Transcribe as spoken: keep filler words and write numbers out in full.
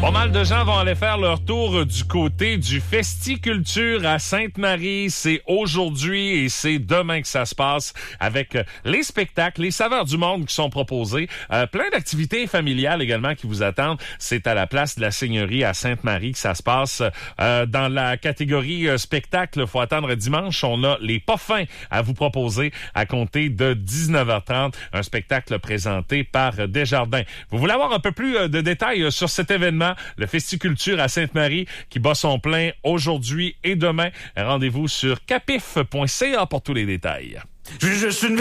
Pas mal de gens vont aller faire leur tour du côté du Festiculture à Sainte-Marie. C'est aujourd'hui et c'est demain que ça se passe avec les spectacles, les saveurs du monde qui sont proposés. Euh, plein d'activités familiales également qui vous attendent. C'est à la place de la Seigneurie à Sainte-Marie que ça se passe. Euh, dans la catégorie euh, spectacle, faut attendre dimanche. On a les pas fins à vous proposer à compter de dix-neuf heures trente. Un spectacle présenté par Desjardins. Vous voulez avoir un peu plus euh, de détails sur cet événement? Le Festiculture à Sainte-Marie qui bat son plein aujourd'hui et demain. Rendez-vous sur capif point c a pour tous les détails. Je, je suis une